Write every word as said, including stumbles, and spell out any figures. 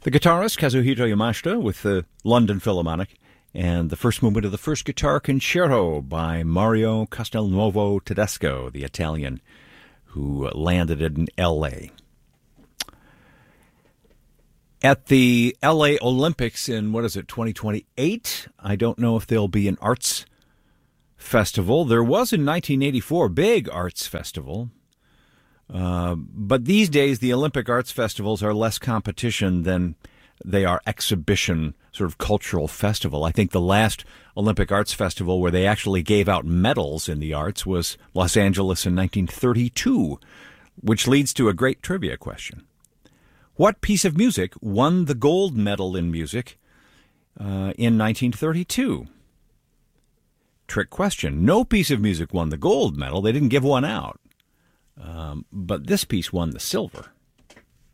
The guitarist Kazuhito Yamashita with the London Philharmonic, and the first movement of the first guitar concerto by Mario Castelnuovo Tedesco, the Italian, who landed in L A. At the L A Olympics in, what is it, twenty twenty-eight, I don't know if there'll be an arts festival. There was in nineteen eighty-four, big arts festival. Uh, but these days, the Olympic arts festivals are less competition than they are exhibition, sort of cultural festival. I think the last Olympic arts festival where they actually gave out medals in the arts was Los Angeles in nineteen thirty-two, which leads to a great trivia question. What piece of music won the gold medal in music uh, in nineteen thirty-two? Trick question. No piece of music won the gold medal. They didn't give one out. Um, but this piece won the silver.